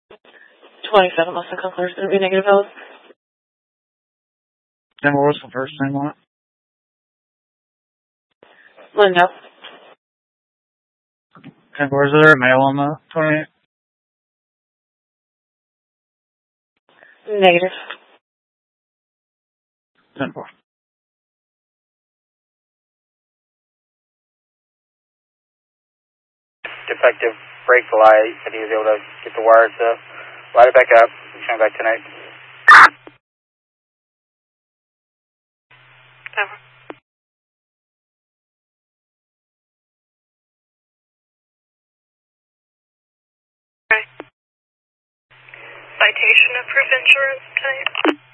27 less than Conqueror is going to be negative health. Then what was the first name on it? Linda. And was there a male on the 28? Negative. 10-4. Defective brake light. Said he was able to get the wires to light it back up. He's coming back tonight. Over. Okay. Citation of proof insurance type.